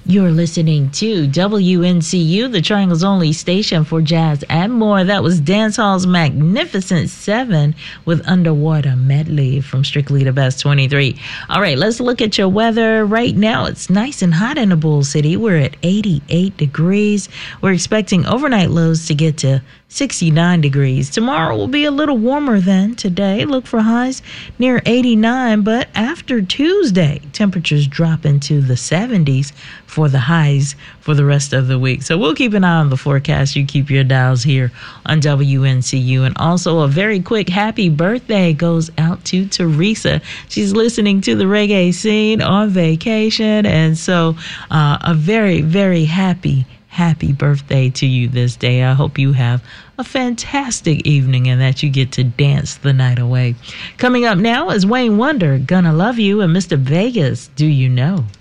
You're listening to WNCU, the Triangle's only station for jazz and more. That was Dancehall's Magnificent 7 with Underwater Medley from Strictly the Best 23. All right, let's look at your weather. Right now, it's nice and hot in the Bull City. We're at 88 degrees. We're expecting overnight lows to get to 69 degrees. Tomorrow will be a little warmer than today. Look for highs near 89, but after Tuesday, temperatures drop into the 70s for the highs for the rest of the week. So we'll keep an eye on the forecast. You keep your dials here on WNCU. And also a very quick happy birthday goes out to Teresa. She's listening to the reggae scene on vacation. And so a very, very happy birthday to you this day. I hope you have a fantastic evening and that you get to dance the night away. Coming up now is Wayne Wonder, Gonna Love You, and Mr. Vegas, Do You Know?